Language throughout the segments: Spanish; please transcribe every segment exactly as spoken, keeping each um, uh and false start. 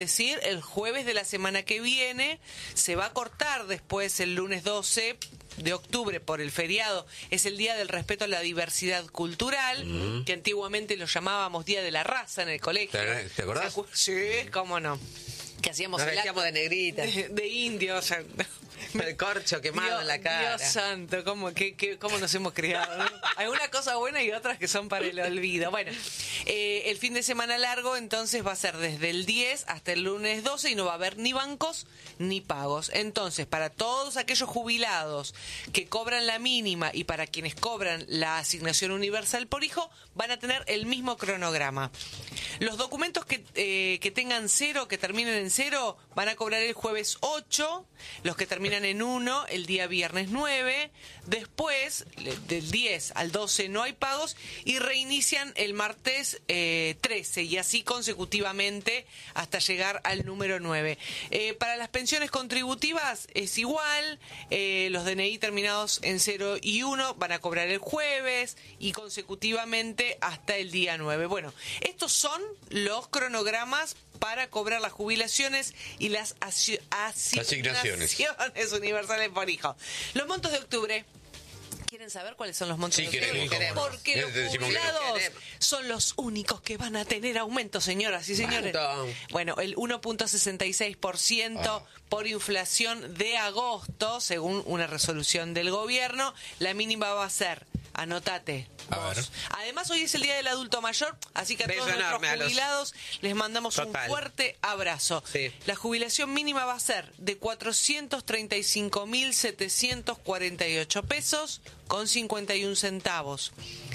decir, el jueves de la semana que viene se va a cortar después el lunes doce de octubre por el feriado. Es el Día del Respeto a la Diversidad Cultural, mm. que antiguamente lo llamábamos Día de la Raza en el colegio. ¿Te, te acordás? Sí, cómo no. Que hacíamos Nos el vestíamos de negrita. De, de indio, o sea... El corcho quemado Dios, en la cara. Dios santo, ¿cómo, qué, qué, cómo nos hemos criado, ¿no? Hay una cosa buena y otras que son para el olvido. Bueno, eh, el fin de semana largo entonces va a ser desde el diez hasta el lunes doce y no va a haber ni bancos ni pagos. Entonces, para todos aquellos jubilados que cobran la mínima y para quienes cobran la asignación universal por hijo, van a tener el mismo cronograma. Los documentos que, eh, que tengan cero, que terminen en cero, van a cobrar el jueves ocho, los que terminan en uno el día viernes nueve, después del diez al doce no hay pagos y reinician el martes eh, trece y así consecutivamente hasta llegar al número nueve. Eh, para las pensiones contributivas es igual, eh, los D N I terminados en cero y uno van a cobrar el jueves y consecutivamente hasta el día nueve. Bueno, estos son los cronogramas para cobrar las jubilaciones y las asi- asignaciones. asignaciones universales por hijo. Los montos de octubre. ¿Quieren saber cuáles son los montos sí, de octubre? queremos. Porque Ya los te decimos que no. jubilados son los únicos que van a tener aumento, señoras y señores. ¿Cuánto? Bueno, el uno punto sesenta y seis por ciento Ah. por inflación de agosto, según una resolución del gobierno. La mínima va a ser, anotate, A vos. ver. Además, hoy es el Día del Adulto Mayor, así que a Beso todos nuestros enorme a los- jubilados les mandamos Total. un fuerte abrazo. Sí. La jubilación mínima va a ser de cuatrocientos treinta y cinco mil setecientos cuarenta y ocho pesos con cincuenta y un centavos.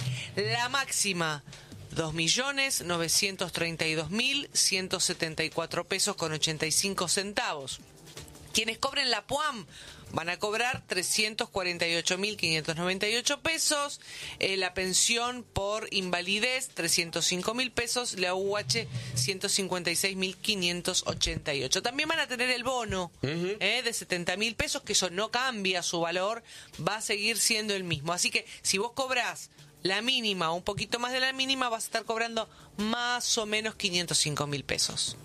La máxima, dos millones novecientos treinta y dos mil ciento setenta y cuatro pesos con ochenta y cinco centavos. Quienes cobren la P U A M van a cobrar trescientos cuarenta y ocho mil quinientos noventa y ocho pesos, eh, la pensión por invalidez trescientos cinco mil pesos, la U H ciento cincuenta y seis mil quinientos ochenta y ocho. También van a tener el bono uh-huh. eh, de setenta mil pesos, que eso no cambia su valor, va a seguir siendo el mismo. Así que si vos cobrás la mínima o un poquito más de la mínima, vas a estar cobrando más o menos quinientos cinco mil pesos.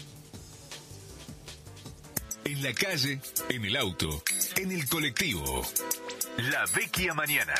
En la calle, en el auto, en el colectivo. La Vecchia Mañana.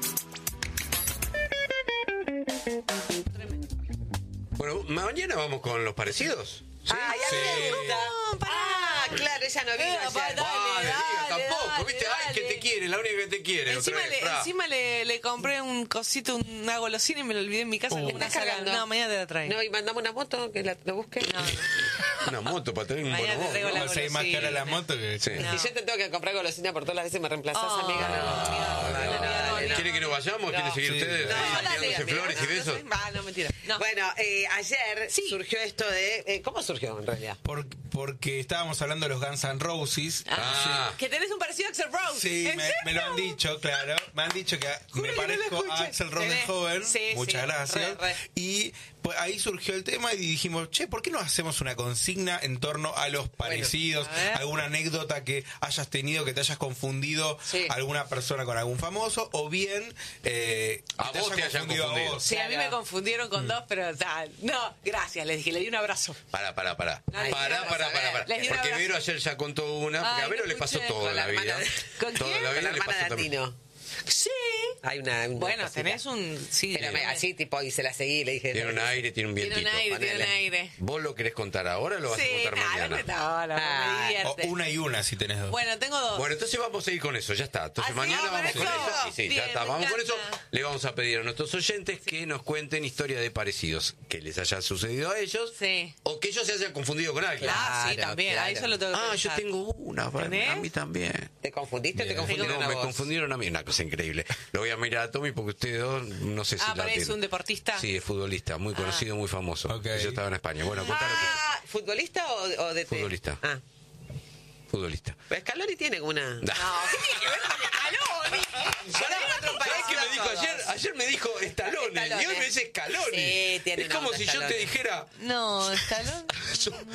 Bueno, mañana vamos con los parecidos. ¿Sí? Ah, ya Sí. me gusta. No, pará. Ah, claro, ella no vino Eh, ayer. dale, Ay, dale, diga, tampoco, dale, ¿viste? dale. Ay, que te quiere, la única que te quiere. Encima, otra vez. le, Fra. encima le, le compré un cosito, una golosina y me lo olvidé en mi casa Uh. como una ¿Estás sala. cargando? No, mañana te la traigo. No, y mandamos una moto que la, lo busque. No, Una moto para tener un Mañana te bonobón, traigo ¿no? la Vamos a ir más cara la moto que... Sí. No. Y yo te tengo que comprar golosina por todas las veces que me reemplazás, Oh, amiga. No, no, no, dale, no, dale, no. ¿Quiere que nos vayamos? ¿Quiere seguir Sí. ustedes? No, ahí, dale, tirándose amiga, flores y no, no besos? sé. Ah, no, mentira. No. Bueno, eh, ayer Sí. surgió esto de... eh, ¿Cómo surgió en realidad? Por- porque estábamos hablando de los Guns N' Roses. Ah. Que tenés un parecido a Axl Rose. Sí, ¿En me, serio? me lo han dicho, claro. Me han dicho que Juro me que no lo parezco escuché. a Axl Rose de Tenés- joven. sí, Muchas sí, gracias. re, re. Y pues, ahí surgió el tema y dijimos, che, ¿por qué no hacemos una consigna en torno a los parecidos? a ver. Alguna anécdota que hayas tenido, que te hayas confundido Sí. alguna persona con algún famoso, o bien eh, que A vos te hayan confundido confundido. a vos. Sí, a mí Claro. me confundieron con dos, pero o sea, no, gracias, les dije, le di un abrazo. Pará, pará, pará. No, les di un Pará, abrazo, pará, a pará, ver, pará. les di un Porque abrazo. Vero ayer ya contó una, porque Ay, a Vero no le pasó escuché. toda Con la la hermana vida. de- ¿Con Toda quién? la Con vida la le hermana pasó de también. Antino. Sí. Hay una, una Bueno, cosita. tenés un... Sí, Pero me- así, tipo, y se la seguí, le dije... Tiene un aire, tiene un Tiene vientito. un aire, tiene un ponele. aire. ¿Vos lo querés contar ahora o lo vas Sí, a contar nah, mañana? no, no, no, Ah, me O divierte. una y una si tenés dos. Bueno, tengo dos. Bueno, entonces vamos a ir con eso, ya está. Entonces ¿Ah, sí? mañana ¿Vamos vamos con con eso? eso. Sí, sí, Bien, ya está. me Vamos con eso. encanta. Le vamos a pedir a nuestros oyentes que nos cuenten historia de parecidos que les haya sucedido a ellos. Sí. O que ellos se hayan confundido con alguien. Ah, sí, Claro, también. Ahí claro. yo lo tengo que Ah, yo pensar. tengo una. para- ¿Tenés? A mí también. ¿Te confundiste o te Bien. confundieron No, a me vos? confundieron a mí, una cosa increíble. Lo voy a mirar a Tommy porque ustedes dos no sé si Ah, la ¿pero es tienen. un deportista? Sí, es futbolista, muy conocido, muy famoso. Ok. Yo estaba en España. Bueno, contalo tú. Ah, ¿futbolista o, o de té? Futbolista. Ah, Futbolista. pero Scaloni tiene una... Da. No, ¿qué tiene que ver con Scaloni? Yo la encuentro ¿Sabés qué me parecida dijo a todos. ayer? Ayer me dijo Stallone, Stallone. y hoy me dice Scaloni. Sí, tiene es como onda si yo Stallone. te dijera, No, Scaloni. son, son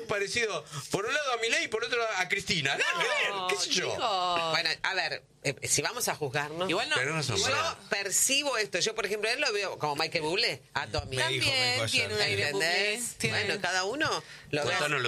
parecido, por un lado a Milei y por otro a Cristina. Nada que ver, qué sé yo. Chicos. Bueno, a ver, eh, si vamos a juzgarnos. Igual no. Pero no son Yo verdad. percibo esto. Yo, por ejemplo, él lo veo como Michael Bublé, a Tommy. Me dijo, me También dijo ayer. tiene un aire ¿Entendés? Bublé. Tiene- Bueno, cada uno lo ve. Contanos